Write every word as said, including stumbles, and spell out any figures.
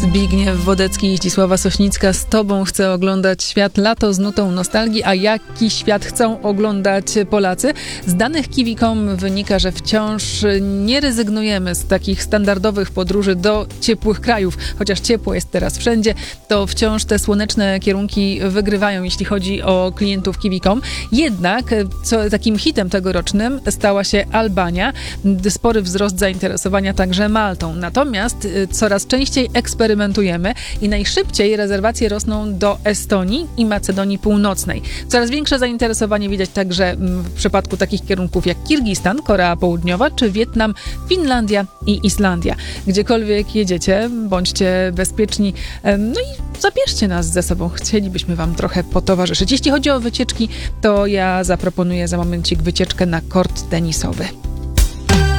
Zbigniew Wodecki i Zdzisława Sośnicka z Tobą chcę oglądać świat. Lato z nutą nostalgii, a jaki świat chcą oglądać Polacy? Z danych Kiwi kropka com wynika, że wciąż nie rezygnujemy z takich standardowych podróży do ciepłych krajów. Chociaż ciepło jest teraz wszędzie, to wciąż te słoneczne kierunki wygrywają, jeśli chodzi o klientów Kiwi kropka com. Jednak co, takim hitem tegorocznym stała się Albania. Spory wzrost zainteresowania także Maltą. Natomiast coraz częściej eksperymentujemy i najszybciej rezerwacje rosną do Estonii i Macedonii Północnej. Coraz większe zainteresowanie widać także w przypadku takich kierunków jak Kirgistan, Korea Południowa czy Wietnam, Finlandia i Islandia. Gdziekolwiek jedziecie, bądźcie bezpieczni, no i zabierzcie nas ze sobą. Chcielibyśmy wam trochę potowarzyszyć. Jeśli chodzi o wycieczki, to ja zaproponuję za momencik wycieczkę na kort tenisowy.